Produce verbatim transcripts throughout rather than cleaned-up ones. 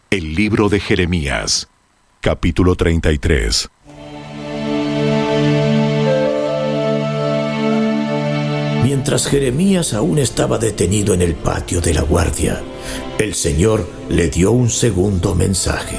El libro de Jeremías, capítulo treinta y tres. Mientras Jeremías aún estaba detenido en el patio de la guardia, el Señor le dio un segundo mensaje.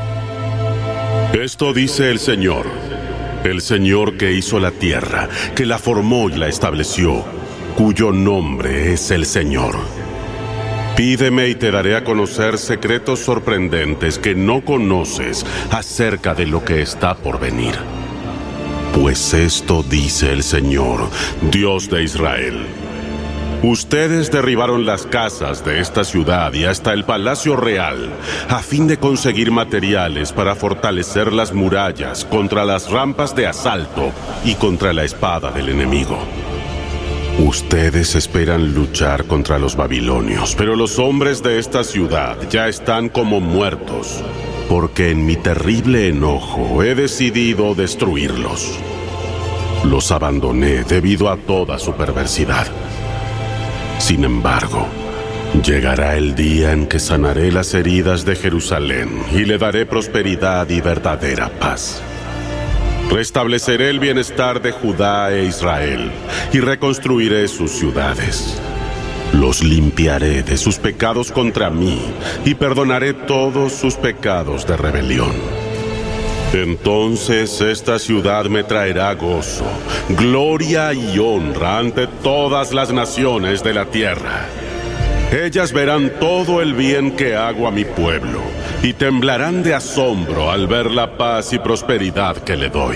Esto dice el Señor, el Señor que hizo la tierra, que la formó y la estableció, cuyo nombre es el Señor. Pídeme y te daré a conocer secretos sorprendentes que no conoces acerca de lo que está por venir. Pues esto dice el Señor, Dios de Israel. Ustedes derribaron las casas de esta ciudad y hasta el palacio real, a fin de conseguir materiales para fortalecer las murallas contra las rampas de asalto y contra la espada del enemigo. Ustedes esperan luchar contra los babilonios, pero los hombres de esta ciudad ya están como muertos, porque en mi terrible enojo he decidido destruirlos. Los abandoné debido a toda su perversidad. Sin embargo, llegará el día en que sanaré las heridas de Jerusalén y le daré prosperidad y verdadera paz. Restableceré el bienestar de Judá e Israel y reconstruiré sus ciudades. Los limpiaré de sus pecados contra mí y perdonaré todos sus pecados de rebelión. Entonces esta ciudad me traerá gozo, gloria y honra ante todas las naciones de la tierra. Ellas verán todo el bien que hago a mi pueblo y temblarán de asombro al ver la paz y prosperidad que le doy.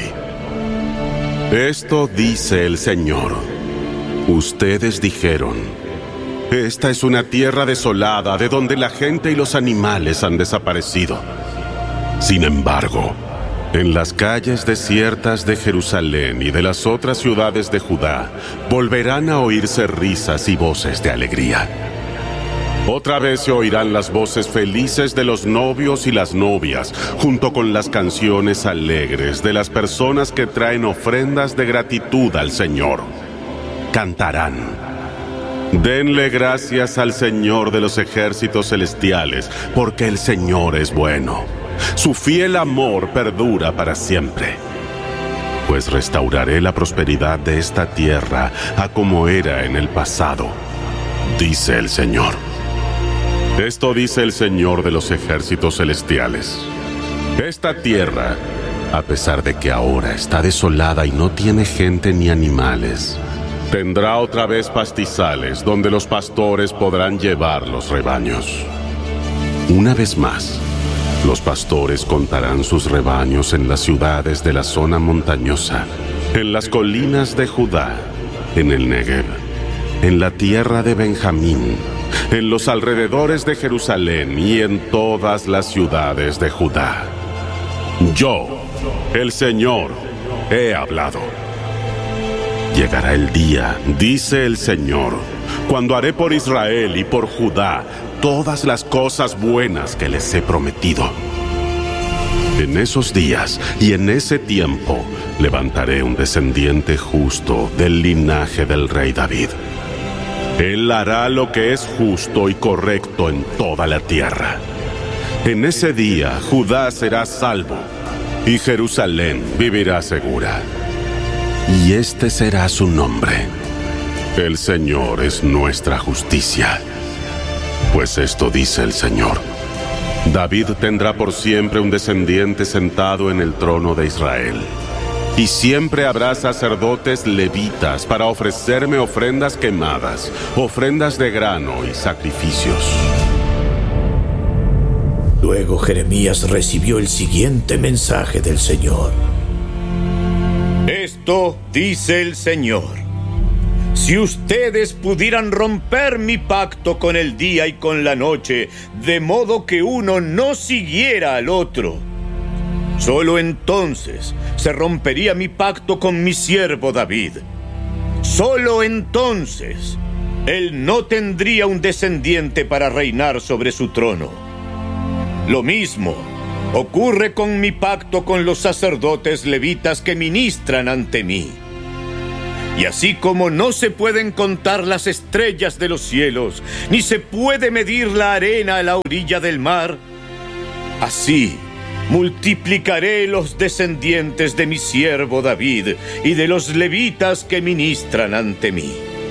Esto dice el Señor. Ustedes dijeron: esta es una tierra desolada de donde la gente y los animales han desaparecido. Sin embargo, en las calles desiertas de Jerusalén y de las otras ciudades de Judá, volverán a oírse risas y voces de alegría. Otra vez se oirán las voces felices de los novios y las novias, junto con las canciones alegres de las personas que traen ofrendas de gratitud al Señor. Cantarán: denle gracias al Señor de los ejércitos celestiales, porque el Señor es bueno. Su fiel amor perdura para siempre. Pues restauraré la prosperidad de esta tierra a como era en el pasado, dice el Señor. Esto dice el Señor de los ejércitos celestiales. Esta tierra, a pesar de que ahora está desolada y no tiene gente ni animales, tendrá otra vez pastizales donde los pastores podrán llevar los rebaños. Una vez más, los pastores contarán sus rebaños en las ciudades de la zona montañosa, en las colinas de Judá, en el Negev, en la tierra de Benjamín, en los alrededores de Jerusalén y en todas las ciudades de Judá. Yo, el Señor, he hablado. Llegará el día, dice el Señor, cuando haré por Israel y por Judá todas las cosas buenas que les he prometido. En esos días y en ese tiempo levantaré un descendiente justo del linaje del rey David. Él hará lo que es justo y correcto en toda la tierra. En ese día Judá será salvo y Jerusalén vivirá segura. Y este será su nombre: el Señor es nuestra justicia. Pues esto dice el Señor: David tendrá por siempre un descendiente sentado en el trono de Israel. Y siempre habrá sacerdotes levitas para ofrecerme ofrendas quemadas, ofrendas de grano y sacrificios. Luego Jeremías recibió el siguiente mensaje del Señor. Esto dice el Señor: si ustedes pudieran romper mi pacto con el día y con la noche, de modo que uno no siguiera al otro, solo entonces se rompería mi pacto con mi siervo David. Solo entonces él no tendría un descendiente para reinar sobre su trono. Lo mismo ocurre con mi pacto con los sacerdotes levitas que ministran ante mí. Y así como no se pueden contar las estrellas de los cielos, ni se puede medir la arena a la orilla del mar, Así multiplicaré los descendientes de mi siervo David y de los levitas que ministran ante mí.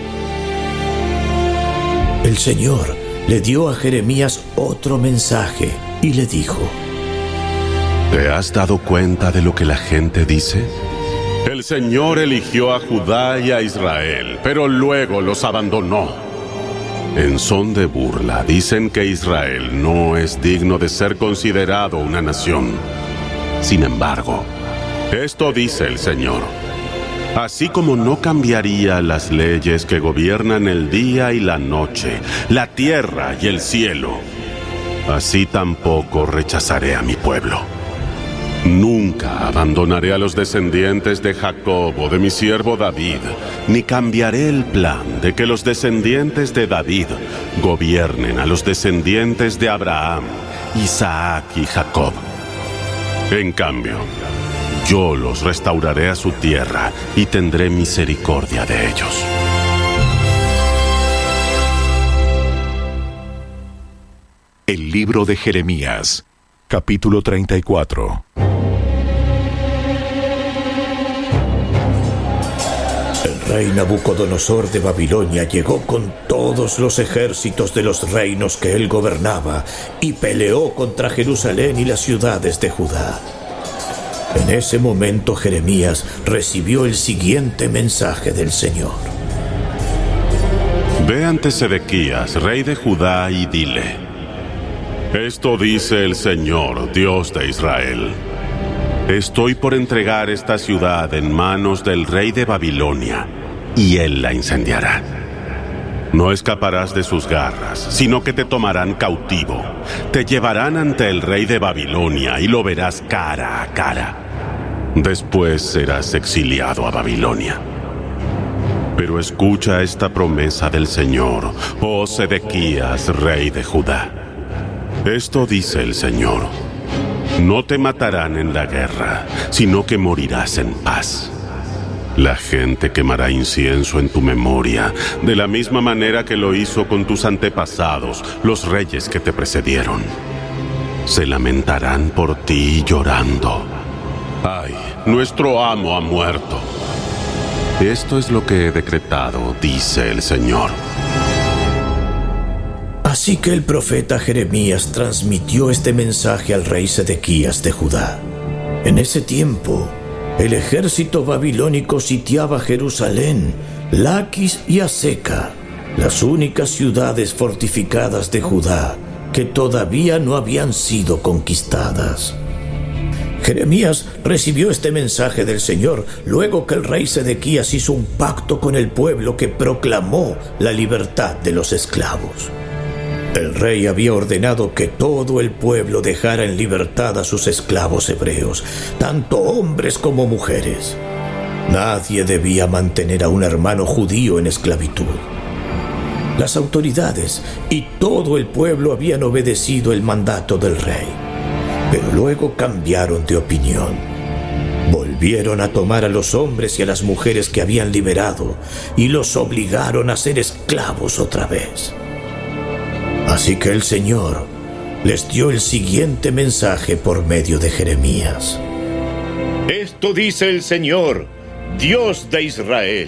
El Señor le dio a Jeremías otro mensaje y le dijo: ¿Te has dado cuenta de lo que la gente dice? El Señor eligió a Judá y a Israel, pero luego los abandonó. En son de burla, dicen que Israel no es digno de ser considerado una nación. Sin embargo, esto dice el Señor: así como no cambiaría las leyes que gobiernan el día y la noche, la tierra y el cielo, así tampoco rechazaré a mi pueblo. Nunca abandonaré a los descendientes de Jacob o de mi siervo David, ni cambiaré el plan de que los descendientes de David gobiernen a los descendientes de Abraham, Isaac y Jacob. En cambio, yo los restauraré a su tierra y tendré misericordia de ellos. El libro de Jeremías, capítulo treinta y cuatro. El rey Nabucodonosor de Babilonia llegó con todos los ejércitos de los reinos que él gobernaba y peleó contra Jerusalén y las ciudades de Judá. En ese momento Jeremías recibió el siguiente mensaje del Señor: Ve ante Sedequías, rey de Judá, y dile: esto dice el Señor, Dios de Israel. Estoy por entregar esta ciudad en manos del rey de Babilonia, y él la incendiará. No escaparás de sus garras, sino que te tomarán cautivo. Te llevarán ante el rey de Babilonia y lo verás cara a cara. Después serás exiliado a Babilonia. Pero escucha esta promesa del Señor, oh Sedequías, rey de Judá. Esto dice el Señor: no te matarán en la guerra, sino que morirás en paz. La gente quemará incienso en tu memoria, de la misma manera que lo hizo con tus antepasados, los reyes que te precedieron. Se lamentarán por ti llorando: ¡ay, nuestro amo ha muerto! Esto es lo que he decretado, dice el Señor. Así que el profeta Jeremías transmitió este mensaje al rey Sedequías de Judá. En ese tiempo, el ejército babilónico sitiaba Jerusalén, Laquis y Aseca, las únicas ciudades fortificadas de Judá que todavía no habían sido conquistadas. Jeremías recibió este mensaje del Señor luego que el rey Sedequías hizo un pacto con el pueblo que proclamó la libertad de los esclavos. El rey había ordenado que todo el pueblo dejara en libertad a sus esclavos hebreos, tanto hombres como mujeres. Nadie debía mantener a un hermano judío en esclavitud. Las autoridades y todo el pueblo habían obedecido el mandato del rey, pero luego cambiaron de opinión. Volvieron a tomar a los hombres y a las mujeres que habían liberado y los obligaron a ser esclavos otra vez. Así que el Señor les dio el siguiente mensaje por medio de Jeremías: esto dice el Señor, Dios de Israel.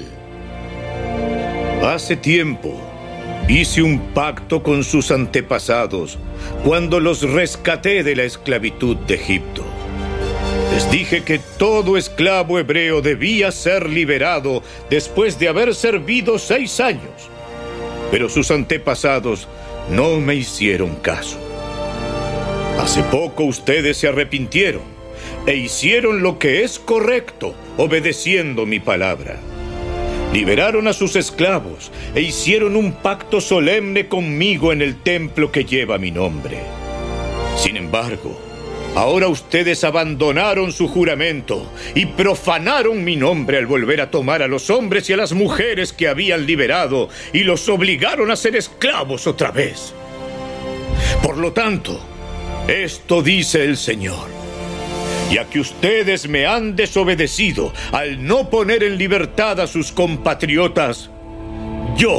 Hace tiempo hice un pacto con sus antepasados cuando los rescaté de la esclavitud de Egipto. Les dije que todo esclavo hebreo debía ser liberado después de haber servido seis años. Pero sus antepasados no me hicieron caso. Hace poco ustedes se arrepintieron e hicieron lo que es correcto, obedeciendo mi palabra. Liberaron a sus esclavos e hicieron un pacto solemne conmigo en el templo que lleva mi nombre. Sin embargo, ahora ustedes abandonaron su juramento y profanaron mi nombre al volver a tomar a los hombres y a las mujeres que habían liberado y los obligaron a ser esclavos otra vez. Por lo tanto, esto dice el Señor: ya que ustedes me han desobedecido al no poner en libertad a sus compatriotas, yo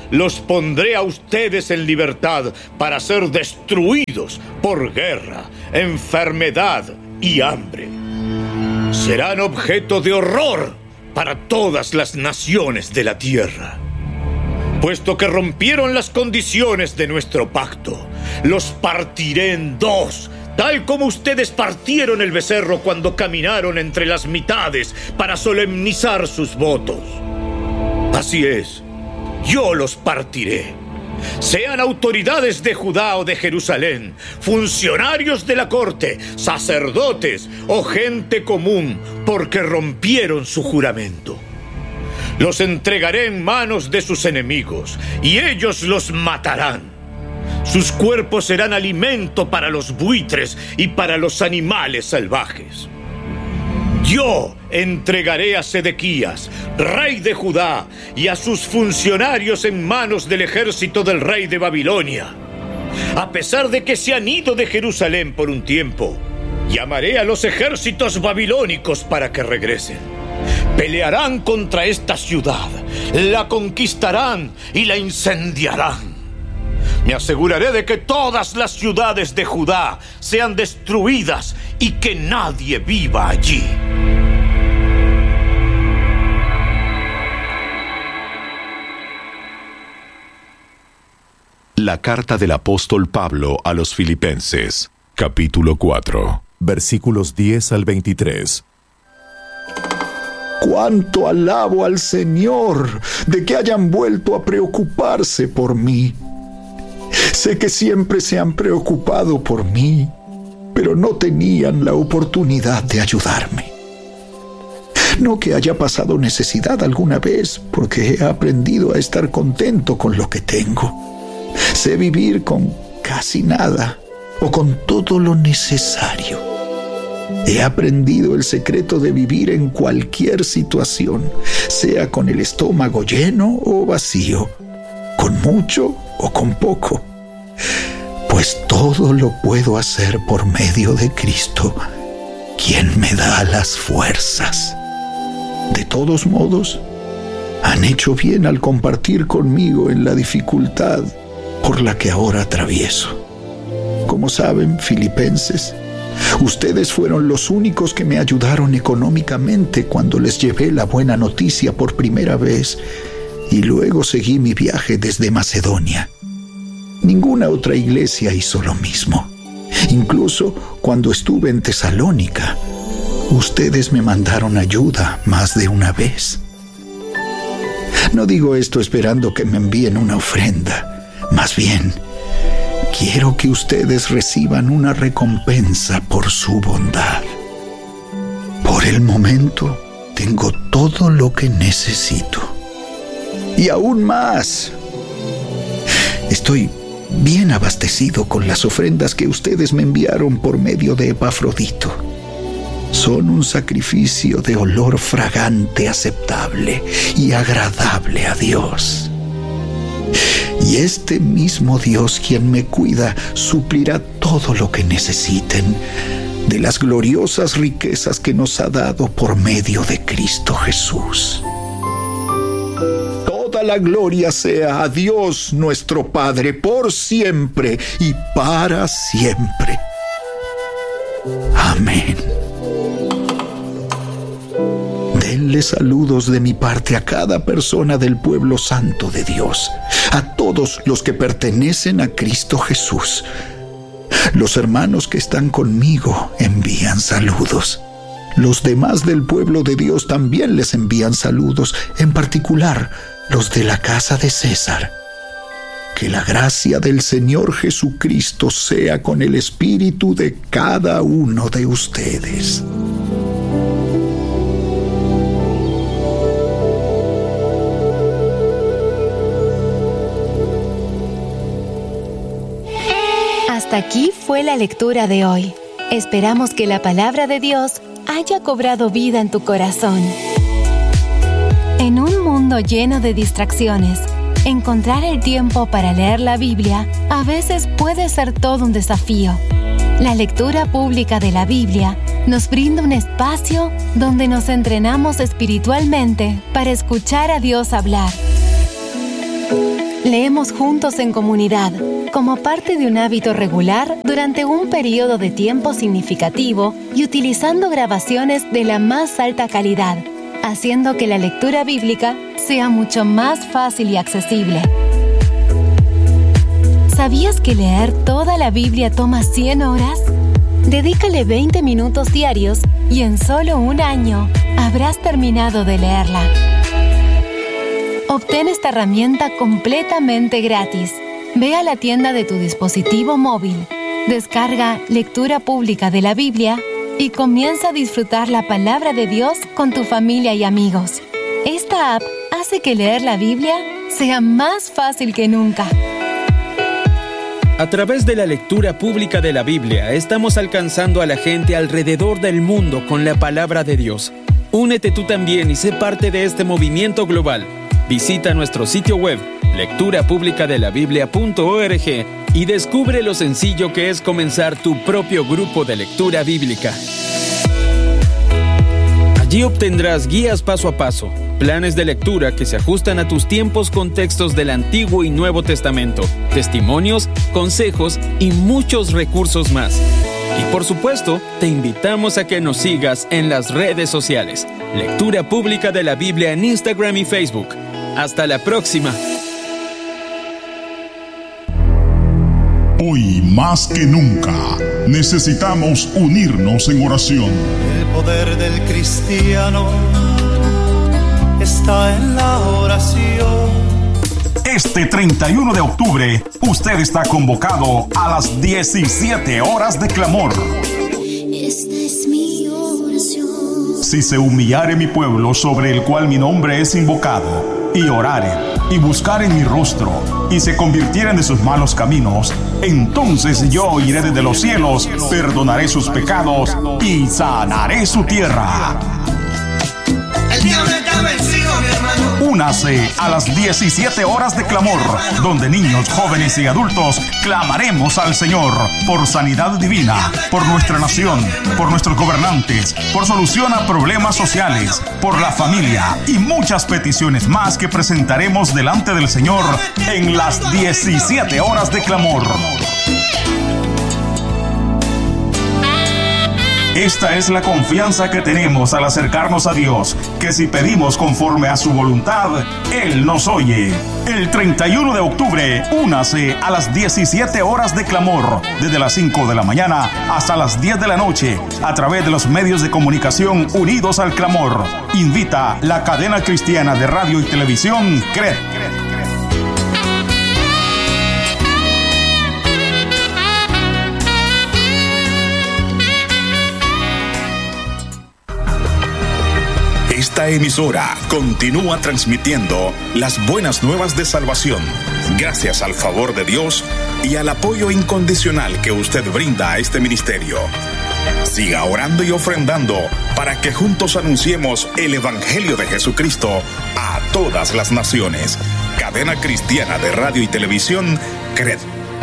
los pondré a ustedes en libertad para ser destruidos por guerra, enfermedad y hambre. Serán objeto de horror para todas las naciones de la tierra. Puesto que rompieron las condiciones de nuestro pacto, los partiré en dos, tal como ustedes partieron el becerro cuando caminaron entre las mitades para solemnizar sus votos. Así es, yo los partiré. Sean autoridades de Judá o de Jerusalén, funcionarios de la corte, sacerdotes o gente común, porque rompieron su juramento. Los entregaré en manos de sus enemigos, y ellos los matarán. Sus cuerpos serán alimento para los buitres y para los animales salvajes. Yo entregaré a Sedequías, rey de Judá, y a sus funcionarios en manos del ejército del rey de Babilonia. A pesar de que se han ido de Jerusalén por un tiempo, llamaré a los ejércitos babilónicos para que regresen. Pelearán contra esta ciudad, la conquistarán y la incendiarán. Me aseguraré de que todas las ciudades de Judá sean destruidas y que nadie viva allí. La carta del apóstol Pablo a los Filipenses, capítulo cuatro, versículos diez al veintitrés. Cuánto alabo al Señor de que hayan vuelto a preocuparse por mí. Sé que siempre se han preocupado por mí, pero no tenían la oportunidad de ayudarme. No que haya pasado necesidad alguna vez, porque he aprendido a estar contento con lo que tengo. Sé vivir con casi nada o con todo lo necesario. He aprendido el secreto de vivir en cualquier situación, sea con el estómago lleno o vacío, con mucho o con poco. Pues todo lo puedo hacer por medio de Cristo, quien me da las fuerzas. De todos modos, han hecho bien al compartir conmigo en la dificultad por la que ahora atravieso. Como saben, filipenses, ustedes fueron los únicos que me ayudaron económicamente cuando les llevé la buena noticia por primera vez y luego seguí mi viaje desde Macedonia. Ninguna otra iglesia hizo lo mismo. Incluso cuando estuve en Tesalónica, ustedes me mandaron ayuda más de una vez. No digo esto esperando que me envíen una ofrenda. Más bien, quiero que ustedes reciban una recompensa por su bondad. Por el momento, tengo todo lo que necesito. Y aún más. Estoy bien abastecido con las ofrendas que ustedes me enviaron por medio de Epafrodito. Son un sacrificio de olor fragante, aceptable y agradable a Dios. Y este mismo Dios, quien me cuida, suplirá todo lo que necesiten de las gloriosas riquezas que nos ha dado por medio de Cristo Jesús. Toda la gloria sea a Dios nuestro Padre por siempre y para siempre. Amén. Denle saludos de mi parte a cada persona del pueblo santo de Dios, a todos los que pertenecen a Cristo Jesús. Los hermanos que están conmigo envían saludos. Los demás del pueblo de Dios también les envían saludos, en particular los de la casa de César. Que la gracia del Señor Jesucristo sea con el espíritu de cada uno de ustedes. Hasta aquí fue la lectura de hoy. Esperamos que la palabra de Dios haya cobrado vida en tu corazón. En un mundo lleno de distracciones, encontrar el tiempo para leer la Biblia a veces puede ser todo un desafío. La lectura pública de la Biblia nos brinda un espacio donde nos entrenamos espiritualmente para escuchar a Dios hablar. Leemos juntos en comunidad, como parte de un hábito regular durante un periodo de tiempo significativo y utilizando grabaciones de la más alta calidad, haciendo que la lectura bíblica sea mucho más fácil y accesible. ¿Sabías que leer toda la Biblia toma cien horas? Dedícale veinte minutos diarios y en solo un año habrás terminado de leerla. Obtén esta herramienta completamente gratis. Ve a la tienda de tu dispositivo móvil, descarga Lectura Pública de la Biblia y comienza a disfrutar la palabra de Dios con tu familia y amigos. Esta app hace que leer la Biblia sea más fácil que nunca. A través de la lectura pública de la Biblia, estamos alcanzando a la gente alrededor del mundo con la palabra de Dios. Únete tú también y sé parte de este movimiento global. Visita nuestro sitio web, lectura pública de la biblia punto org, y descubre lo sencillo que es comenzar tu propio grupo de lectura bíblica. Allí obtendrás guías paso a paso, planes de lectura que se ajustan a tus tiempos con textos del Antiguo y Nuevo Testamento, testimonios, consejos y muchos recursos más. Y por supuesto, te invitamos a que nos sigas en las redes sociales. Lectura Pública de la Biblia en Instagram y Facebook. Hasta la próxima. Hoy más que nunca necesitamos unirnos en oración. El poder del cristiano está en la oración. Este treinta y uno de octubre, usted está convocado a las diecisiete horas de clamor. Esta es mi oración. Si se humillare mi pueblo sobre el cual mi nombre es invocado, y orare, y buscaren mi rostro, y se convirtieren de sus malos caminos, entonces yo oiré desde los cielos, perdonaré sus pecados, y sanaré su tierra. El diablo está vencido, mi hermano. Únase a las diecisiete horas de clamor, donde niños, jóvenes y adultos clamaremos al Señor por sanidad divina, por nuestra nación, por nuestros gobernantes, por solución a problemas sociales, por la familia y muchas peticiones más que presentaremos delante del Señor en las diecisiete horas de clamor. Esta es la confianza que tenemos al acercarnos a Dios, que si pedimos conforme a su voluntad, Él nos oye. El treinta y uno de octubre, únase a las diecisiete horas de clamor, desde las cinco de la mañana hasta las diez de la noche, a través de los medios de comunicación unidos al clamor. Invita la cadena cristiana de radio y televisión C R E D. Esta emisora continúa transmitiendo las buenas nuevas de salvación, gracias al favor de Dios y al apoyo incondicional que usted brinda a este ministerio. Siga orando y ofrendando para que juntos anunciemos el Evangelio de Jesucristo a todas las naciones. Cadena Cristiana de Radio y Televisión C R E D.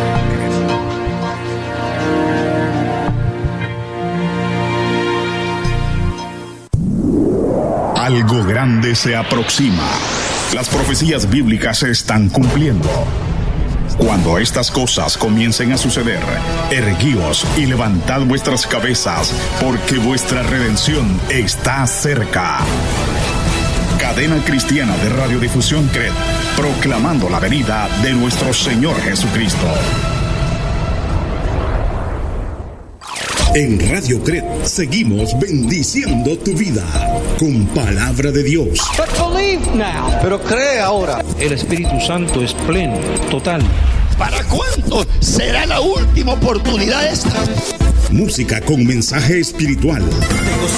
Algo grande se aproxima. Las profecías bíblicas se están cumpliendo. Cuando estas cosas comiencen a suceder, erguíos y levantad vuestras cabezas, porque vuestra redención está cerca. Cadena Cristiana de Radiodifusión C R E D, proclamando la venida de nuestro Señor Jesucristo. En Radio C R E D seguimos bendiciendo tu vida con palabra de Dios. Pero cree ahora. El Espíritu Santo es pleno, total. ¿Para cuándo será la última oportunidad esta? Música con mensaje espiritual.